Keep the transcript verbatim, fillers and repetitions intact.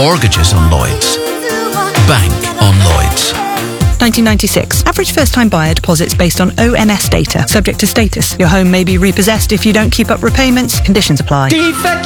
Mortgages on Lloyds. Bank on Lloyds. nineteen ninety-six. Average first-time buyer deposits based on O M S data. Subject to status. Your home may be repossessed if you don't keep up repayments. Conditions apply. Defect